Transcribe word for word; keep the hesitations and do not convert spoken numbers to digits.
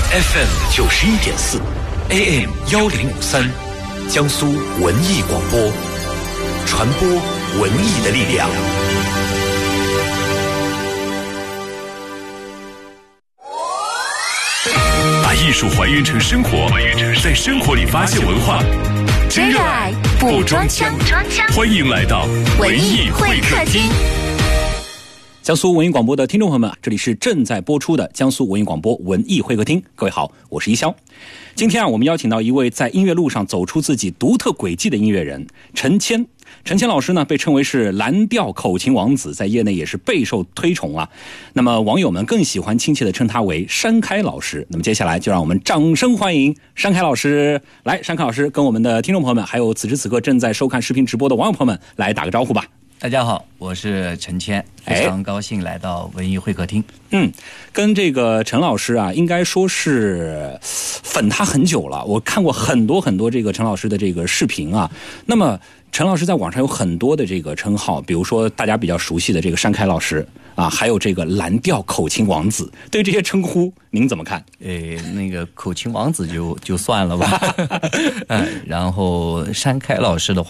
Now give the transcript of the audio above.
F M 九十一点四 A M 幺零五三，江苏文艺广播，传播文艺的力量。把艺术还原成生活，在生活里发现文化， 真热爱不装腔。 欢迎来到文艺会客厅。 江苏文艺广播的听众朋友们，这里是正在播出的江苏文艺广播文艺会客厅。各位好，我是一潇。今天啊，我们邀请到一位在音乐路上走出自己独特轨迹的音乐人陈谦。陈谦老师呢，被称为是蓝调口琴王子，在业内也是备受推崇啊。那么网友们更喜欢亲切地称他为山开老师。那么接下来就让我们掌声欢迎山开老师。来，山开老师跟我们的听众朋友们，还有此时此刻正在收看视频直播的网友朋友们来打个招呼吧。 大家好，我是陈谦，非常高兴来到文艺会客厅。 嗯，跟这个陈老师啊，应该说是粉他很久了。我看过很多很多这个陈老师的这个视频啊。那么陈老师在网上有很多的这个称号，比如说大家比较熟悉的这个山开老师啊，还有这个蓝调口琴王子。对这些称呼您怎么看？ 诶，那个口琴王子就就算了吧。嗯，然后山开老师的话。